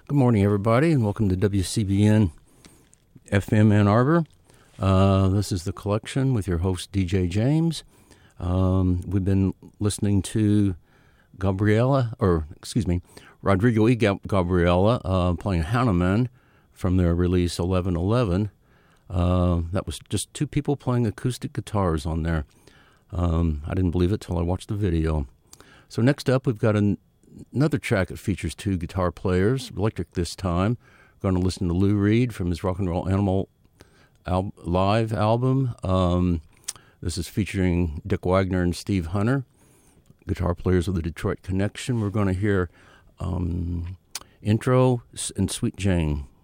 Good morning, everybody, and welcome to WCBN FM Ann Arbor. This is The Collection with your host, DJ James. We've been listening to Rodrigo E. Gabriela playing Hanneman from their release 1111. That was just two people playing acoustic guitars on there. I didn't believe it till I watched the video. So next up, we've got another track that features two guitar players, electric this time. We're going to listen to Lou Reed from his Rock and Roll Animal live album. This is featuring Dick Wagner and Steve Hunter, guitar players of the Detroit Connection. We're going to hear Intro and Sweet Jane.